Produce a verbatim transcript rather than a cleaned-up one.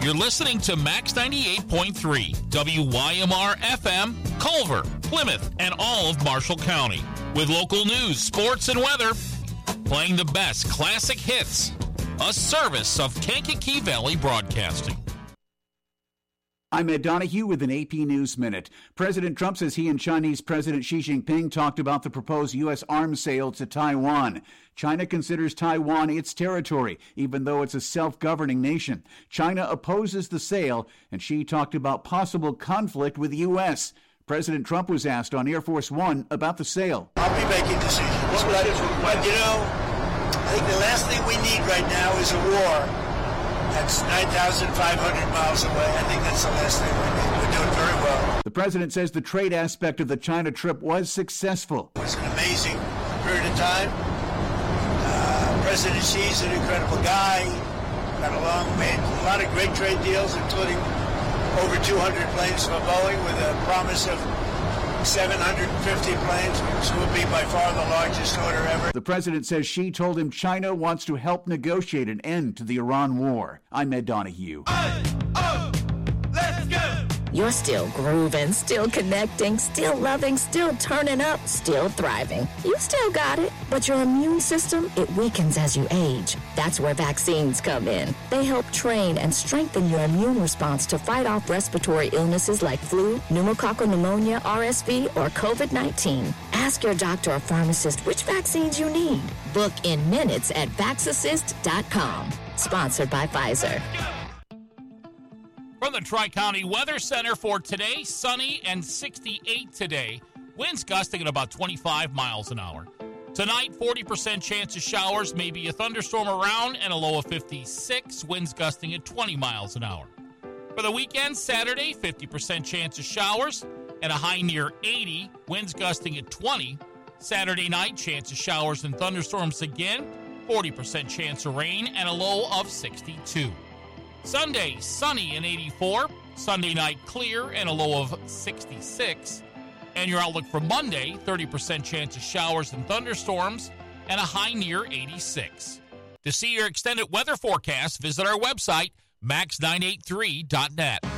You're listening to Max ninety-eight point three, W Y M R F M, Culver, Plymouth, and all of Marshall County. With local news, sports, and weather, playing the best classic hits. A service of Kankakee Valley Broadcasting. I'm Ed Donahue with an A P News Minute. President Trump says he and Chinese President Xi Jinping talked about the proposed U S arms sale to Taiwan. China considers Taiwan its territory, even though it's a self-governing nation. China opposes the sale, and Xi talked about possible conflict with the U S. President Trump was asked on Air Force One about the sale. I'll be making decisions. But, but, you know, I think the last thing we need right now is a war. That's nine thousand five hundred miles away. I think that's the last thing we need. We're doing very well. The president says the trade aspect of the China trip was successful. It was an amazing period of time. Uh, President Xi's an incredible guy. Got along, made a lot of great trade deals, including over two hundred planes for Boeing with a promise of seven hundred fifty planes, which will be by far the largest order ever. The president says Xi told him China wants to help negotiate an end to the Iran war. I'm Ed Donahue. Oh, oh, let's go! You're still grooving, still connecting, still loving, still turning up, still thriving. You still got it, but your immune system, it weakens as you age. That's where vaccines come in. They help train and strengthen your immune response to fight off respiratory illnesses like flu, pneumococcal pneumonia, R S V, or covid nineteen. Ask your doctor or pharmacist which vaccines you need. Book in minutes at vax assist dot com. Sponsored by Pfizer. From the Tri-County Weather Center for today, sunny and sixty-eight today. Winds gusting at about twenty-five miles an hour. Tonight, forty percent chance of showers, maybe a thunderstorm around, and a low of fifty-six. Winds gusting at twenty miles an hour. For the weekend, Saturday, fifty percent chance of showers and a high near eighty. Winds gusting at twenty. Saturday night, chance of showers and thunderstorms again. forty percent chance of rain and a low of sixty-two. Sunday, sunny and eighty-four. Sunday night, clear and a low of sixty-six. And your outlook for Monday, thirty percent chance of showers and thunderstorms and a high near eighty-six. To see your extended weather forecast, visit our website, max nine eight three dot net.